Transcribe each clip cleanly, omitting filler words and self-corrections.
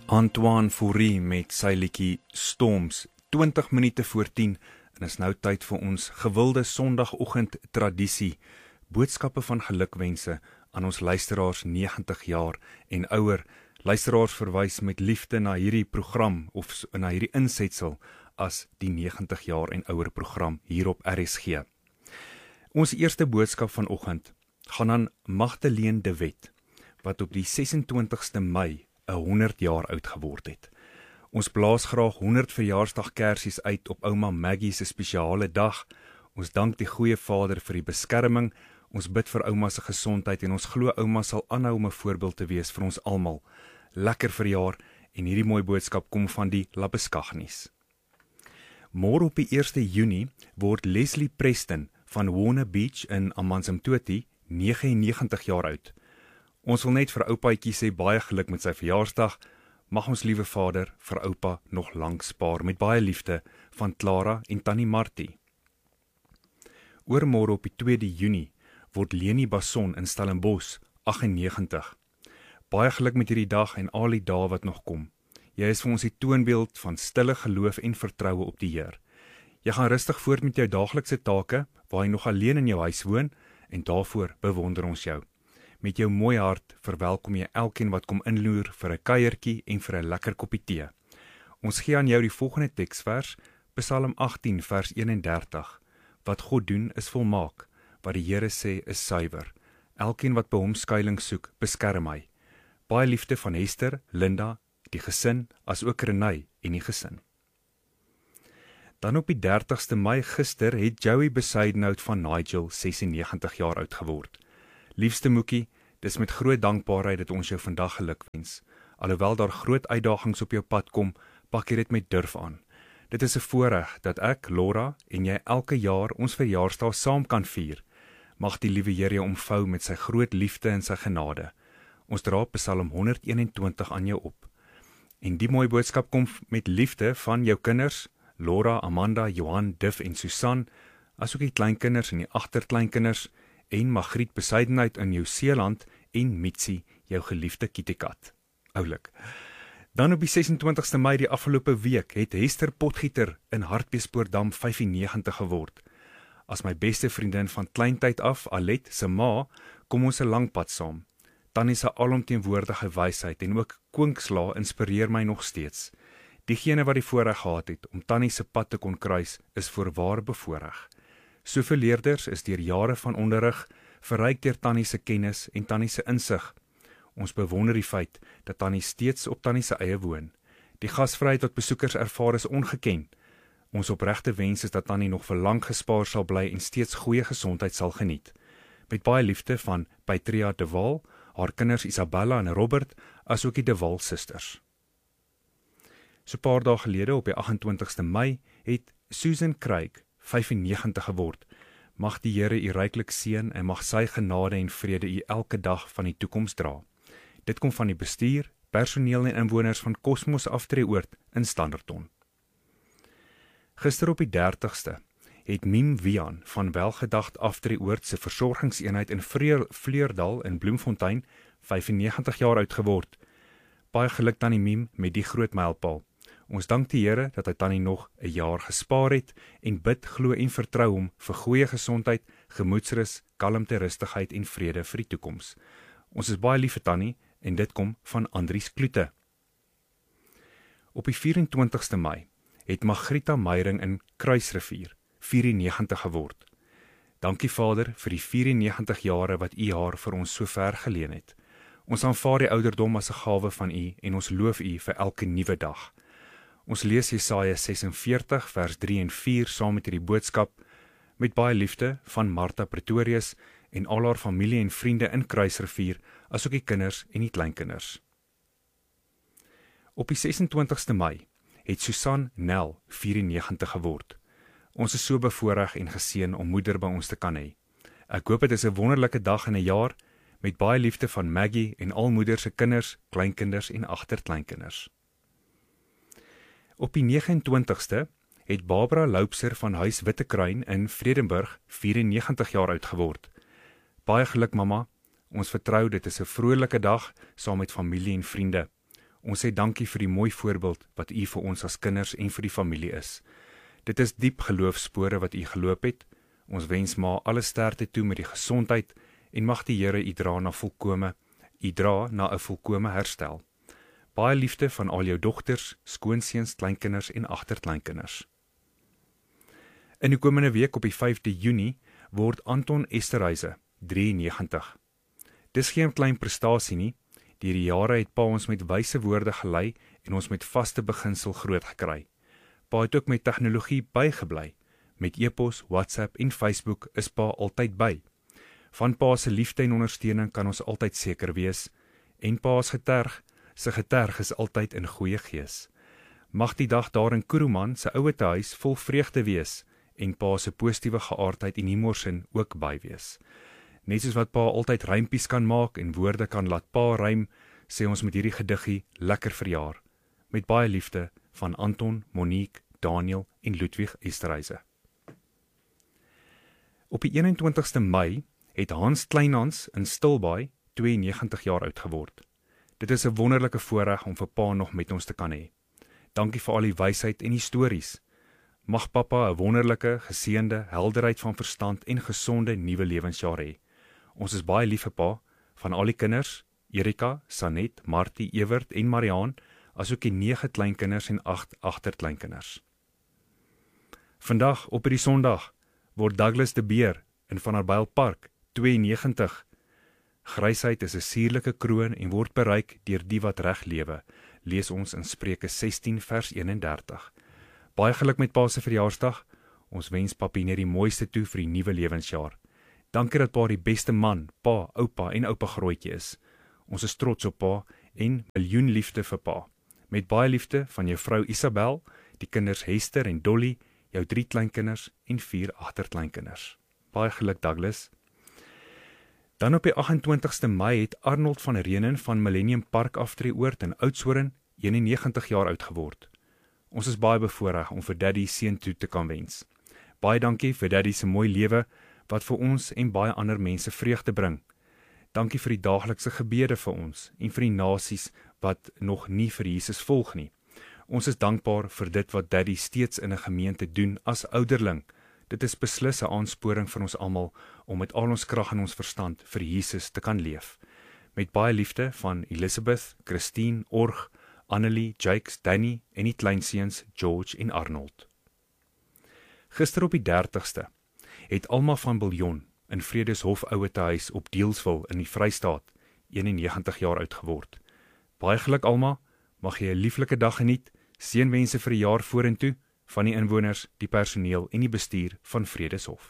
Antoine Fourie met sy liedjie Storms, 20 minute voor 10, en is nou tyd vir ons gewilde sondagoggend tradisie, boodskappe van gelukwense aan ons luisteraars 90 jaar en ouer. Luisteraars verwys met liefde na hierdie program of na hierdie insetsel as die 90 jaar en ouer program hier op RSG. Ons eerste boodskap vanoggend gaan aan Magdalene de Wet, wat op die 26ste Mei 100 jaar oud geword het. Ons blaas graag 100 verjaarsdagkersies uit op ouma Maggie se spesiale dag. Ons dank die goeie Vader vir die beskerming. Ons bid vir ouma se gesondheid en ons glo ouma sal aanhou om 'n voorbeeld te wees vir ons almal. Lekker verjaar en hierdie mooi boodskap kom van die Labeskagnies. Môre op die 1 Junie word Leslie Preston van Warner Beach in Amanzimtoti 99 jaar oud. Ons wil net vir oupaatjie sê baie geluk met sy verjaarsdag. Mag ons liewe Vader vir oupa nog lank spaar met baie liefde van Clara en Tannie Martie. Oormôre op die 2 Junie word Leni Basson in Stellenbosch 98. Baie geluk met hierdie dag en al die dae wat nog kom. Jy is vir ons die toonbeeld van stille geloof en vertroue op die Heer. Jy gaan rustig voort met jou daaglikse take waar jy nog alleen in jou huis woon en daarvoor bewonder ons jou. Met jou mooi hart verwelkom jy elkeen wat kom inloer vir 'n kuiertjie en vir 'n lekker koppie tee. Ons gee aan jou die volgende teksvers, Psalm 18 vers 31. Wat God doen is volmaak, wat die Here sê is suiwer. Elkeen wat by hom skuiling soek, beskerm hy. Baie liefde van Hester, Linda, die gesin, as ook Renay en die gesin. Dan op die 30ste Mei gister het Joey Besuidenhout van Nigel 96 jaar oud geword. Liefste Moekie, dis met groot dankbaarheid dat ons jou vandag gelukwens. Alhoewel daar groot uitdagings op jou pad kom, pak jy dit met durf aan. Dit is 'n voorreg dat ek, Laura, en jy elke jaar ons verjaarsdag saam kan vier. Mag die liewe Here jou omvou met sy groot liefde en sy genade. Ons dra Psalm 121 aan jou op. En die mooi boodskap kom met liefde van jou kinders, Laura, Amanda, Johan, Div en Susan, asook die kleinkinders en die agterkleinkinders, en Magriet Besuidenhout in Nieu-Seeland en Mitsie, jou geliefde kittykat. Oulik. Dan op die 26ste Mei die afgelope week het Hester Potgieter in Hartbeespoortdam 95 geword. As my beste vriendin van kleintyd af, Alet, se ma, kom ons 'n lang pad saam. Tannie se alomteenwoordige wysheid en ook kwinkslae inspireer my nog steeds. Diegene wat die voorreg gehad het om Tannie se pad te kon kruis, is voorwaar bevoorreg. Soveel leerders is deur jare van onderrig verryk deur Tannie se kennis en Tannie se insig. Ons bewonder die feit dat Tannie steeds op Tannie se eie woon. Die gasvryheid wat besoekers ervaar is ongeken. Ons opregte wens is dat Tannie nog vir lank gespaar sal bly en steeds goeie gesondheid sal geniet. Met baie liefde van Patria de Waal, haar kinders Isabella en Robert, asook die de Waal susters. So 'n paar dae gelede op die 28ste Mei het Susan Craig 95 geword. Mag die Here u ryklik seën en mag sy genade en vrede u elke dag van die toekoms dra. Dit kom van die bestuur, personeel en inwoners van Cosmos Aftreeoord in Standerton. Gister op die 30ste het Miem Wian van Welgedacht Aftreeoord se versorgingseenheid in Vleurdal in Bloemfontein 95 jaar oud geword. Baie geluk Tannie Miem met die groot mylpaal. Ons dank die Here dat hy Tannie nog 'n jaar gespaar het en bid, glo en vertrou hom vir goeie gesondheid, gemoedsrus, kalmte, rustigheid en vrede vir die toekoms. Ons is baie lief vir Tannie en dit kom van Andries Kloete. Op die 24ste Mei het Margrieta Meyring in Kruisrivier 94 geword. Dankie Vader vir die 94 jare wat u haar vir ons so ver geleen het. Ons aanvaar die ouderdom as 'n gawe van u en ons loof u vir elke nuwe dag. Ons lees Jesaja 46 vers 3 en 4 saam met hierdie boodskap met baie liefde van Martha Pretorius en al haar familie en vriende in Kruisrivier, asook die kinders en die kleinkinders. Op die 26ste Mei het Susan Nel 94 geword. Ons is so bevoorreg en geseën om moeder by ons te kan hê. Ek hoop dit is 'n wonderlike dag in 'n jaar met baie liefde van Maggie en al moeder se kinders, kleinkinders en agterkleinkinders. Op die 29ste het Barbara Loupser van Huis Wittekruin in Vredenburg 94 jaar oud geword. Baie geluk mamma, ons vertrou dit is 'n vrolike dag saam met familie en vriende. Ons sê dankie vir die mooi voorbeeld wat u vir ons as kinders en vir die familie is. Dit is diep geloofspore wat u geloop het. Ons wens maar alle sterkte toe met die gesondheid en mag die Here u dra na 'n volkome herstel. Baie liefde van al jou dogters, skoonseuns, kleinkinders en agterkleinkinders. In die komende week op die 5de Junie word Anton Esterhuise 93. Dis geen klein prestasie nie. Deur die jare het pa ons met wyse woorde gelei en ons met vaste beginsel groot gekry. Pa het ook met tegnologie bygebly. Met e-pos, WhatsApp en Facebook is pa altyd by. Van pa se liefde en ondersteuning kan ons altyd seker wees. En pa se geterg is altyd in goeie gees. Mag die dag daar in Kuruman se ouete huis vol vreugde wees en pa se positiewe geaardheid en humorsin ook by wees. Net soos wat pa altyd rympies kan maak en woorde kan laat pa rym, sê ons met hierdie gediggie lekker verjaar. Met baie liefde van Anton, Monique, Daniel en Ludwig Esterhuise. Op die 21ste Mei het Hans Kleinhans in Stilbaai 92 jaar oud geword. Dit is 'n wonderlike voorreg om vir pa nog met ons te kan hê. Dankie vir al die wysheid en die stories. Mag pappa 'n wonderlike, geseënde, helderheid van verstand en gesonde nuwe lewensjaar hê. Ons is baie lief vir pa, van al die kinders, Erika, Sanet, Martie, Ewert en Mariaan, asook die 9 kleinkinders en 8 agterkleinkinders. Vandag, op hierdie Sondag, word Douglas de Beer in Van Arbeel Park 92. Grysheid is 'n suurlike kroon en word bereik deur die wat reg lewe, lees ons in Spreuke 16 vers 31. Baie geluk met pa se verjaarsdag. Ons wens papie net die mooiste toe vir die nuwe lewensjaar. Dankie dat pa die beste man, pa, oupa en oupa grootjie is. Ons is trots op pa en miljoen liefde vir pa. Met baie liefde van jou vrou Isabel, die kinders Hester en Dolly, jou 3 kleinkinders en 4 agterkleinkinders. Baie geluk Douglas. Dan op die 28ste Mei het Arnold van Renen van Millennium Park Aftreeoord in Oudtshoorn 91 jaar oud geword. Ons is baie bevoorreg om vir Daddy seën toe te kan wens. Baie dankie vir Daddy se mooi lewe wat vir ons en baie ander mense vreugde bring. Dankie vir die daaglikse gebede vir ons en vir die nasies wat nog nie vir Jesus volg nie. Ons is dankbaar vir dit wat Daddy steeds in 'n gemeente doen as ouderling. Dit is beslis 'n aansporing vir ons almal om met al ons krag en ons verstand vir Jesus te kan leef. Met baie liefde van Elizabeth, Christine, Org, Annelie, Jakes, Danny en die kleinseuns George en Arnold. Gister op die 30ste het Alma van Biljon in Vredeshof ouete huis op Deelswil in die Vrystaat 91 jaar oud geword. Baie geluk Alma, mag jy 'n lieflike dag geniet. Seënwense vir die jaar vorentoe van die inwoners, die personeel en die bestuur van Vredeshof.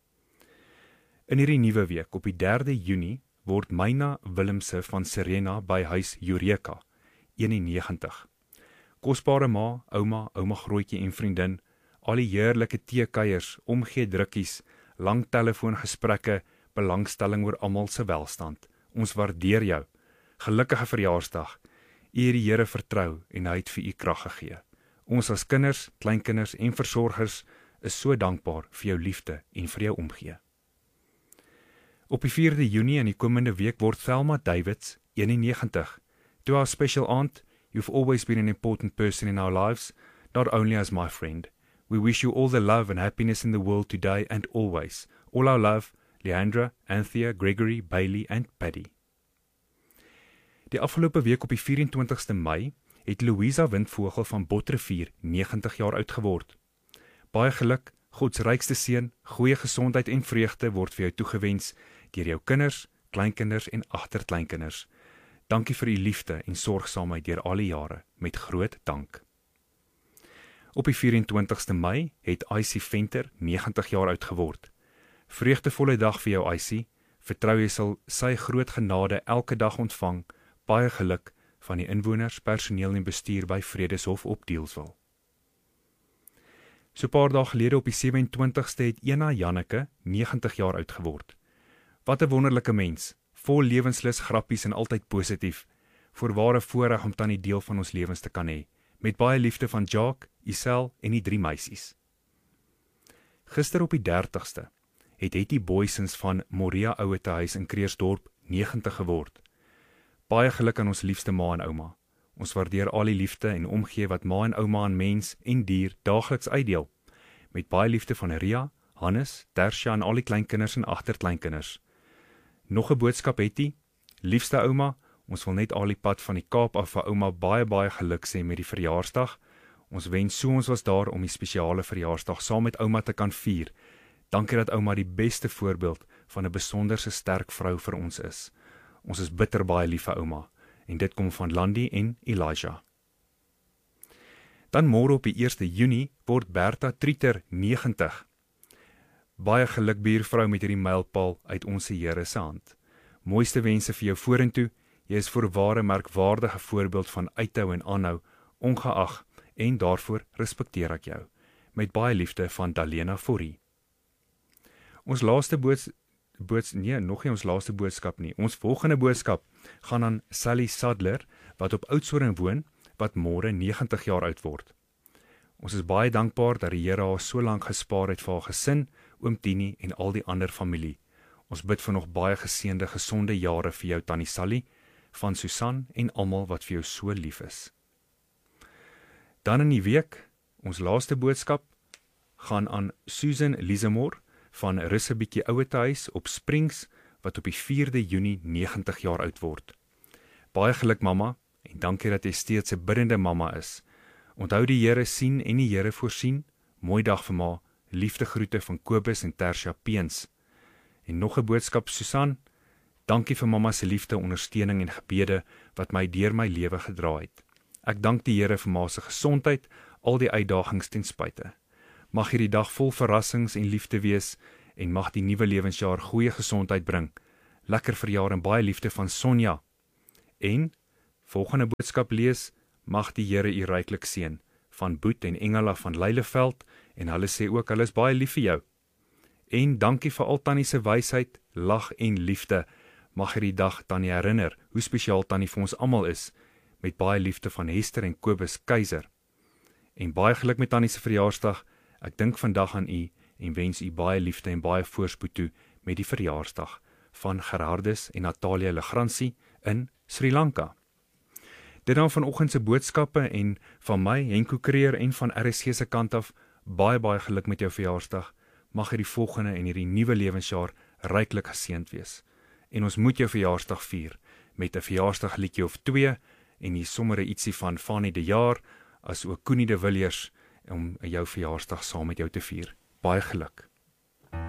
In hierdie nuwe week op die 3de Junie word Myna Willemse van Serena by huis Eureka 91. Kosbare ma, ouma grootjie en vriendin, al die heerlike teekuiers, omgee drukkies, lang telefoongesprekke, belangstelling oor almal se welstand. Ons waardeer jou. Gelukkige verjaarsdag. U het die Here vertrou en hy het vir u krag gegee. Ons as kinders, kleinkinders en versorgers is so dankbaar vir jou liefde en vir jou omgee. Op die 4de Junie in die komende week word Thelma Davids 91. To our special aunt, you've always been an important person in our lives, not only as my friend. We wish you all the love and happiness in the world today and always. All our love, Leandra, Anthea, Gregory, Bailey and Paddy. Die afgelope week op die 24ste Mei het Louisa Windvogel van Botrivier 90 jaar oud geword. Baie geluk, God se rykste seën, goeie gesondheid en vreugde word vir jou toegewens deur jou kinders, kleinkinders en agterkleinkinders. Dankie vir u liefde en sorgsaamheid deur al die jare, met groot dank. Op die 24ste Mei het Icy Venter 90 jaar oud geword. Vreugdevolle dag vir jou Icy, vertrou jy sal sy groot genade elke dag ontvang, baie geluk van die inwoners, personeel en bestuur by Vredeshof op Deelswil. So 'n paar dae gelede op die 27ste het Ena Janneke 90 jaar oud geword. Wat 'n wonderlike mens, vol lewenslus, grappies en altyd positief. Voorware voorreg om tannie deel van ons lewens te kan hê, met baie liefde van Jacques, Isel en die 3 meisies. Gister op die 30ste het Hetty Boysens van Moria Ouete Huis in Kreersdorp 90 geword. Baie geluk aan ons liefste ma en ouma. Ons waardeer al die liefde en omgee wat ma en ouma aan mens en dier daagliks uitdeel. Met baie liefde van Ria, Hannes, Tersia en al die kleinkinders en agterkleinkinders. Nog 'n boodskap Hetty, liefste ouma, ons wil net al die pad van die Kaap af vir ouma baie geluk sê met die verjaarsdag. Ons wens so ons was daar om die spesiale verjaarsdag saam met ouma te kan vier. Dankie dat ouma die beste voorbeeld van 'n besonderse sterk vrou vir ons is. Ons is bitter baie lief vir ouma en dit kom van Landy en Elijah. Dan môre op die 1 Junie word Bertha Trieter 90. Baie geluk buurvrou met hierdie mylpaal uit ons Here se hand. Mooiste wense vir jou vorentoe. Jy is voorware 'n merkwaardige voorbeeld van uithou en aanhou, ongeag en daarvoor respekteer ek jou. Met baie liefde van Dalena Forrie. Ons laaste ons laaste boodskap nie. Ons volgende boodskap gaan aan Sally Sadler wat op Oudtshoorn woon, wat môre 90 jaar oud word. Ons is baie dankbaar dat die Here haar so lank gespaar het vir haar gesin, oom Tini en al die ander familie. Ons bid vir nog baie geseënde, gesonde jare vir jou tannie Sally, van Susan en almal wat vir jou so lief is. Dan in die week, ons laaste boodskap gaan aan Susan Lisemore van Russebietjie Ouetehuis op Springs wat op die 4 Junie 90 jaar oud word. Baie geluk mamma en dankie dat jy steeds 'n biddende mamma is. Onthou die Here sien en die Here voorsien. Mooi dag vir ma. Liefde groete van Kobus en Tersia Peens. En nog 'n boodskap Susan. Dankie vir mamma se liefde, ondersteuning en gebede wat my deur my lewe gedra het. Ek dank die Here vir ma se gesondheid, al die uitdagings ten spyte. Mag hierdie dag vol verrassings en liefde wees en mag die nuwe lewensjaar goeie gesondheid bring. Lekker verjaar en baie liefde van Sonja. En volgende boodskap lees, mag die Here u ryklik seën, van Boet en Engela van Leileveld, en hulle sê ook hulle is baie lief vir jou. En dankie vir al tannie se wysheid, lag en liefde. Mag hierdie dag tannie herinner hoe spesiaal tannie vir ons almal is, met baie liefde van Hester en Kobus Keiser. En baie geluk met tannie se verjaarsdag. Ek dink vandag aan u en wens u baie liefde en baie voorspoed toe met die verjaarsdag van Gerardus en Natalia Legrandsie in Sri Lanka. Dit dan vanoggend se boodskappe en van my, Henko Creer en van RSG se kant af, baie geluk met jou verjaarsdag. Mag hierdie volgende en hierdie nuwe lewensjaar ryklik geseënd wees. En ons moet jou verjaarsdag vier met 'n verjaarsdagliedjie of 2 en hier sommer ietsie van Fanny de Jaar as ook Koenie de Villiers om jou verjaarsdag saam met jou te vier. Baie geluk.